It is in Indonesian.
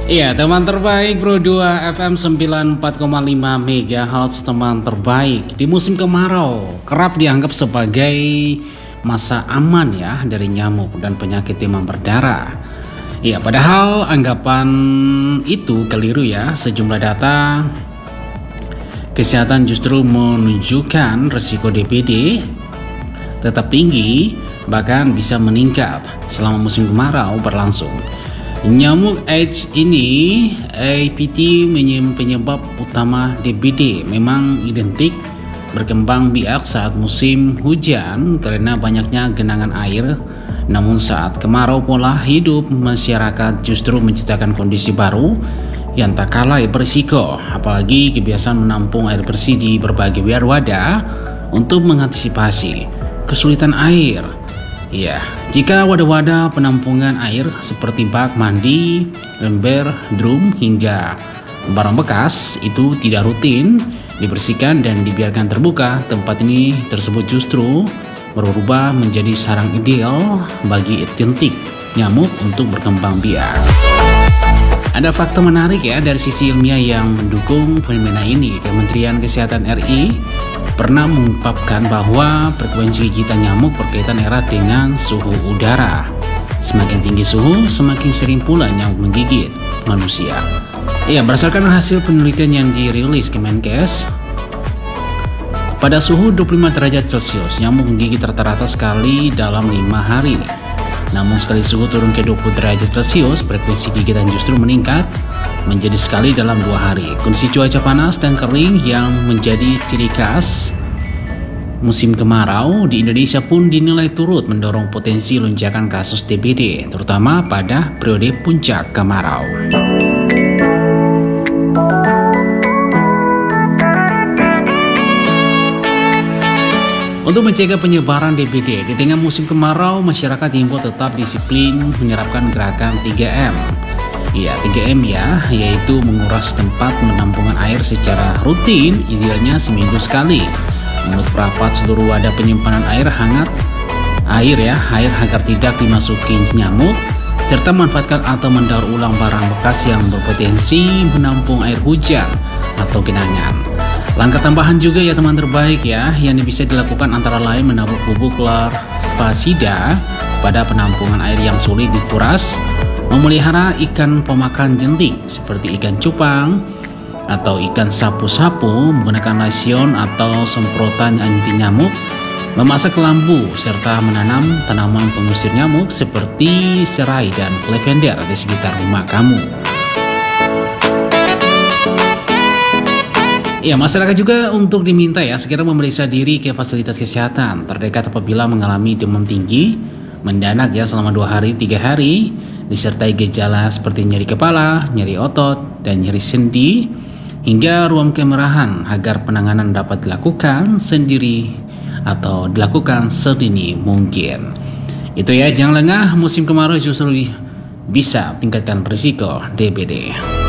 Iya, teman terbaik Bro 2 FM 94,5 MHz, teman terbaik di musim kemarau kerap dianggap sebagai masa aman ya dari nyamuk dan penyakit demam berdarah. Iya, padahal anggapan itu keliru ya. Sejumlah data kesehatan justru menunjukkan resiko DBD tetap tinggi, bahkan bisa meningkat selama musim kemarau berlangsung. Nyamuk Aedes ini, APT, penyebab utama DBD, memang identik berkembang biak saat musim hujan karena banyaknya genangan air. Namun saat kemarau, pola hidup masyarakat justru menciptakan kondisi baru yang tak kalah berisiko, apalagi kebiasaan menampung air bersih di berbagai wadah untuk mengantisipasi kesulitan air. Ya, jika wadah-wadah penampungan air seperti bak mandi, ember, drum, hingga barang bekas itu tidak rutin dibersihkan dan dibiarkan terbuka, tempat ini tersebut justru berubah menjadi sarang ideal bagi jentik nyamuk untuk berkembang biak. Ada fakta menarik ya dari sisi ilmiah yang mendukung fenomena ini. Kementerian Kesehatan RI pernah mengungkapkan bahwa frekuensi gigitan nyamuk berkaitan erat dengan suhu udara. Semakin tinggi suhu, semakin sering pula nyamuk menggigit manusia. Ya, berdasarkan hasil penelitian yang dirilis Kemenkes, pada suhu 25 derajat Celcius, nyamuk menggigit rata-rata sekali dalam 5 hari. Namun sekali suhu turun ke 20 derajat Celcius, frekuensi gigitan justru meningkat menjadi sekali dalam 2 hari. Kondisi cuaca panas dan kering yang menjadi ciri khas musim kemarau di Indonesia pun dinilai turut mendorong potensi lonjakan kasus DBD, terutama pada periode puncak kemarau. Untuk mencegah penyebaran DBD di tengah musim kemarau, masyarakat diimbau tetap disiplin menerapkan gerakan 3M. Ya, 3M ya, yaitu menguras tempat penampungan air secara rutin, idealnya seminggu sekali. Menurut perapat, seluruh wadah penyimpanan air hangat air agar tidak dimasuki nyamuk, serta manfaatkan atau mendaur ulang barang bekas yang berpotensi menampung air hujan atau genangan. Langkah tambahan juga ya teman terbaik ya, yang bisa dilakukan antara lain menabur bubuk larvasida pada penampungan air yang sulit dikuras, memelihara ikan pemakan jentik seperti ikan cupang atau ikan sapu-sapu, menggunakan lasion atau semprotan anti nyamuk, memasak lambu, serta menanam tanaman pengusir nyamuk seperti serai dan lavender di sekitar rumah kamu. Ya, masyarakat juga untuk diminta ya segera memeriksa diri ke fasilitas kesehatan terdekat apabila mengalami demam tinggi, mendadak ya selama 2 hari 3 hari, disertai gejala seperti nyeri kepala, nyeri otot, dan nyeri sendi, hingga ruam kemerahan agar penanganan dapat dilakukan sendiri atau dilakukan sedini mungkin. Itu ya, jangan lengah, musim kemarau justru bisa tingkatkan risiko DBD.